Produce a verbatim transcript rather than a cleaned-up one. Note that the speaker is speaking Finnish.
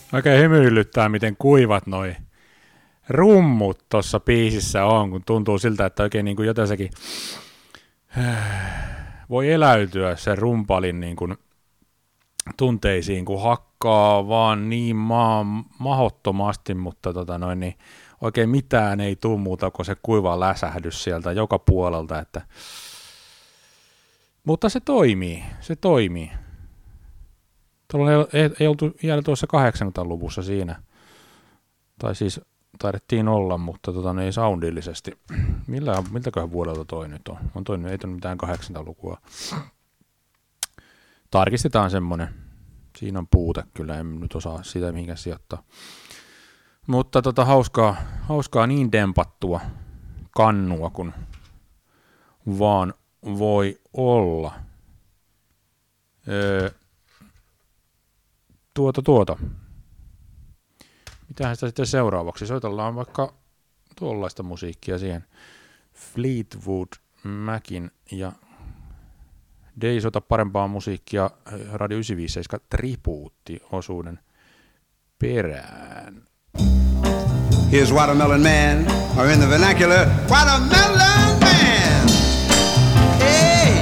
Oikein hymyilyttää, miten kuivat noi rummut tuossa biisissä on, kun tuntuu siltä, että oikein niin kuin jotensakin voi eläytyä sen rumpalin niin kuin tunteisiin, kun hakkaa vaan niin maa, mahottomasti, mutta tota noin, niin oikein mitään ei tule muuta kuin se kuiva läsähdys sieltä joka puolelta, että mutta se toimii, se toimii. Tuolla ei, ei, ei oltu jäänyt tuossa kahdeksankymmentäluvussa siinä, tai siis taidettiin olla, mutta tota, ei soundillisesti. Millä, miltäköhän vuodelta toi nyt on? On toi nyt, ei ole mitään kahdeksankymmentälukua. Tarkistetaan semmonen. Siinä on puute kyllä, en nyt osaa sitä mihinkään sijoittaa. Mutta tota, hauskaa, hauskaa niin dempattua kannua, kun vaan voi olla. Öö, tuota tuota. Mitähän sitä sitten seuraavaksi? Soitellaan vaikka tuollaista musiikkia siihen. Fleetwood Macin ja Dei sota parempaa musiikkia Radio yhdeksänsataaviisikymmentäseitsemän tribuutti-osuuden perään. Here's Watermelon Man, or in the vernacular, Watermelon